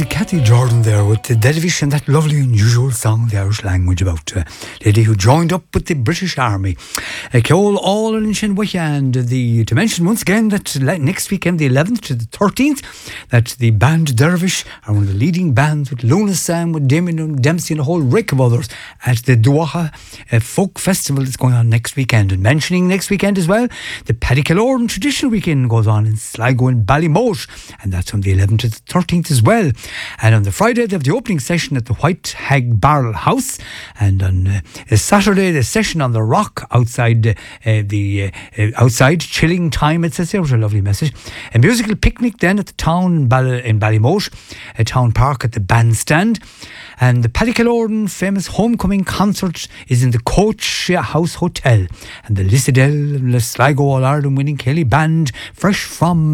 Kathy Jordan there with the Dervish and that lovely unusual song, the Irish language, about a lady who joined up with the British Army. Ceol all in Shinwich, and to mention once again that next weekend, the 11th to the 13th, that the band Dervish are one of the leading bands with Luna Sam, with Damien Dempsey and a whole rake of others at the Duaha Folk Festival that's going on next weekend. And mentioning next weekend as well, the Paddy Killorn Traditional Weekend goes on in Sligo and Ballymote, and that's from the 11th to the 13th as well. And on the Friday they have the opening session at the White Hag Barrel House, and on Saturday the session on the Rock outside outside chilling time, it says there. What a lovely message. A musical picnic then at the town in Ballymote, a town park at the bandstand. And the Paddy Killorn famous homecoming concert is in the Coach House Hotel. And the Lissadell Sligo All Ireland winning Kelly band, fresh from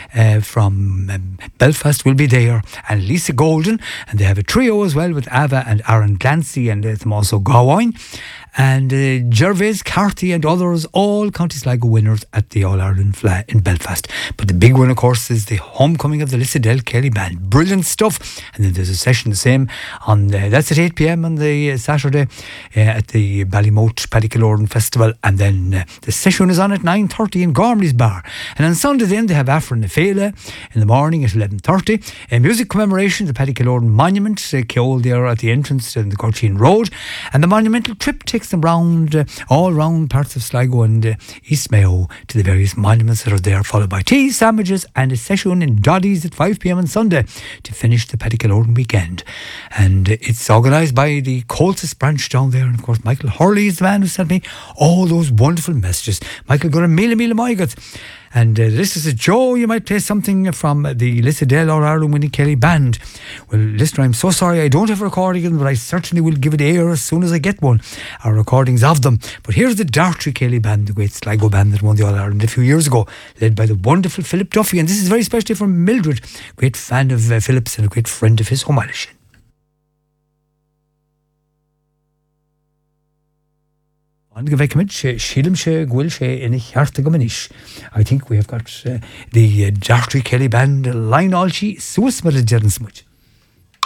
Belfast, will be there. And Lisa Golden, and they have a trio as well with Ava and Aaron Glancy, and there's also Gawain and Gervais Carthy and others, all County Sligo winners at the All-Ireland Flag in Belfast. But the big one, of course, is the homecoming of the Lissadell Kelly band. Brilliant stuff. And then there's a session the same on that's at 8 p.m. on the Saturday at the Ballymote Paddy Killorn Festival, and then the session is on at 9:30 in Gormley's Bar. And on Sunday then they have Afra na Féile in the morning at 11:30. A music commemoration, the Paddy Killorn Monument, Ceol there at the entrance to the Corchin Road, and the monumental trip takes them round all round parts of Sligo and East Mayo to the various monuments that are there, followed by tea, sandwiches and a session in Doddy's at 5 p.m. on Sunday to finish the Paddy Killorn weekend. And it's organised by the Coltis branch down there, and of course Michael Hurley is the man who sent me all those wonderful messages. Michael got a mille moigat. And this is Joe, you might play something from the Lissadell All Ireland winning Kelly band. Well, listener, I'm so sorry I don't have a recording of them, but I certainly will give it air as soon as I get one, our recordings of them. But here's the Dartry Kelly band, the great Sligo band that won the All Ireland a few years ago, led by the wonderful Philip Duffy. And this is very especially from Mildred, great fan of Philip's and a great friend of his, Home Irish. I think we have got the Dartry Kelly band line all she Suas Marajaran Smudge.